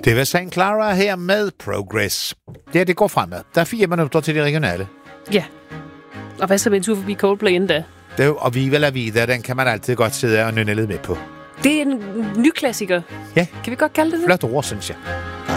Det var St. Clara her med Progress. Det går fremad. Der er 4 minutter til det regionale. Ja. Og hvad så med en tur forbi Coldplay inden da? Det er jo, og Viva la Vida, den kan man altid godt sidde og nynne lidt med på. Det er en ny klassiker. Ja. Kan vi godt kalde det det? Flot ord, synes jeg.